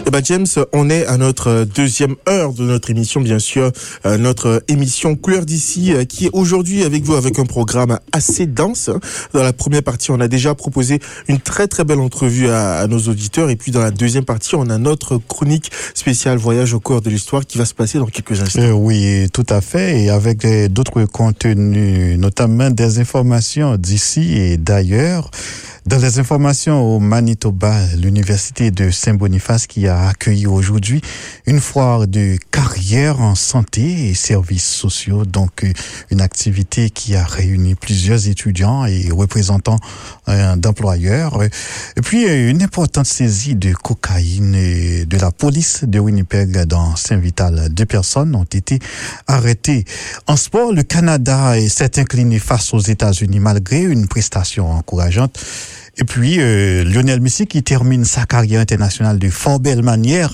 James, on est à notre deuxième heure de notre émission, bien sûr, notre émission Couleur d'ici, qui est aujourd'hui avec vous avec un programme assez dense. Dans la première partie, on a déjà proposé une très très belle entrevue à nos auditeurs, et puis dans la deuxième partie, on a notre chronique spéciale Voyage au cœur de l'histoire qui va se passer dans quelques instants. Oui, tout à fait, et avec d'autres contenus, notamment des informations d'ici et d'ailleurs. Dans les informations au Manitoba, l'université de Saint-Boniface qui a accueilli aujourd'hui une foire de carrière en santé et services sociaux, donc une activité qui a réuni plusieurs étudiants et représentants d'employeurs. Et puis une importante saisie de cocaïne de la police de Winnipeg dans Saint-Vital. 2 personnes ont été arrêtées. En sport, le Canada s'est incliné face aux États-Unis malgré une prestation encourageante. Et puis, Lionel Messi qui termine sa carrière internationale de fort belle manière